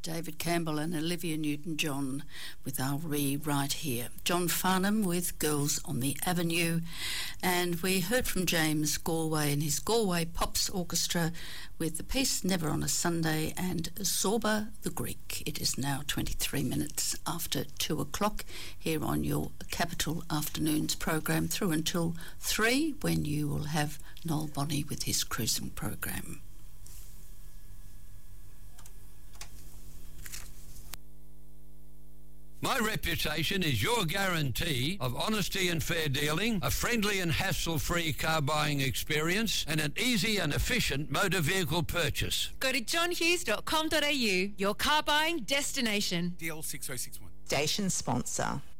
David Campbell and Olivia Newton-John with I'll Be Right Here. John Farnham with Girls on the Avenue. And we heard from James Galway and his Galway Pops Orchestra with the piece Never on a Sunday and Zorba the Greek. It is now 23 minutes after 2 o'clock here on your Capital Afternoons program through until 3, when you will have Noel Bonney with his cruising program. My reputation is your guarantee of honesty and fair dealing, a friendly and hassle-free car buying experience, and an easy and efficient motor vehicle purchase. Go to johnhughes.com.au, your car buying destination. DL6061. Station sponsor.